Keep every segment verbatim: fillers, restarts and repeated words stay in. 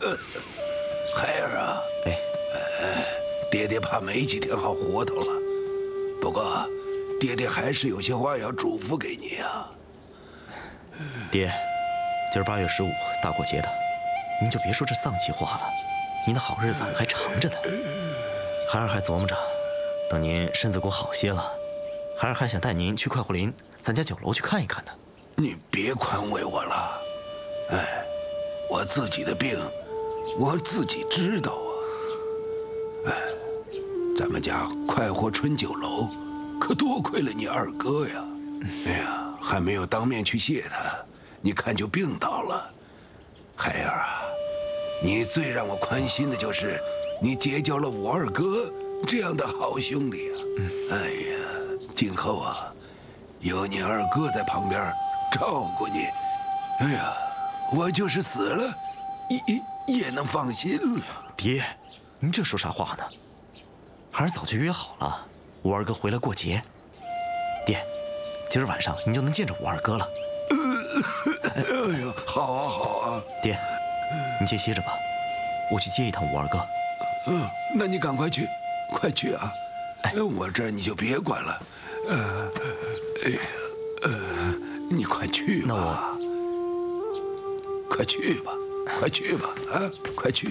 孩儿啊， 哎， 爹爹怕没几天好活头了。不过，爹爹还是有些话要嘱咐给你啊。 爹，今儿八月十五大过节的，您就别说这丧气话了。您的好日子还长着呢。孩儿还琢磨着，等您身子骨好些了，孩儿还想带您去快活林咱家酒楼去看一看呢。 你别宽慰我了，哎，我自己的病，我自己知道啊。哎，咱们家快活春酒楼，可多亏了你二哥呀。哎呀，还没有当面去谢他，你看就病倒了。孩儿啊，你最让我宽心的就是，你结交了我二哥这样的好兄弟呀。哎呀，今后啊，有你二哥在旁边照顾你，哎呀，我就是死了，也也能放心了。 爹，您这说啥话呢？孩儿早就约好了，我二哥回来过节。爹，今儿晚上您就能见着我二哥了。 哎呀，好啊好啊。 爹，您先歇着吧，我去接一趟我二哥。 嗯，那你赶快去，快去啊！哎，我这儿你就别管了。呃，哎呀，呃，你快去吧。 那我， 快去吧，快去吧，啊，快去。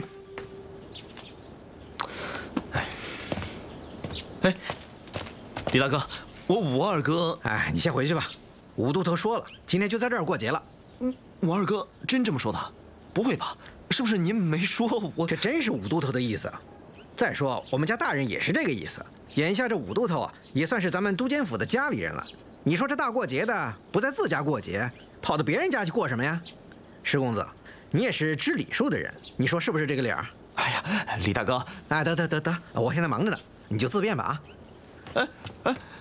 哎，哎，李大哥，我武二哥， 哎，你先回去吧。武都头说了，今天就在这儿过节了。 嗯，我二哥真这么说的？不会吧？是不是您没说我？ 这真是武都头的意思。再说我们家大人也是这个意思。眼下这武都头啊，也算是咱们都监府的家里人了。你说这大过节的，不在自家过节，跑到别人家去过什么呀？石公子，你也是知礼数的人，你说是不是这个理儿？ 哎呀，李大哥， 哎，得得得得，我现在忙着呢，你就自便吧啊。 哎哎。